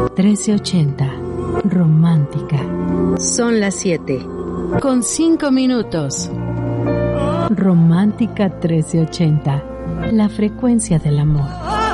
1380. Romántica. Son las 7. Con 5 minutos. Romántica 1380. La frecuencia del amor.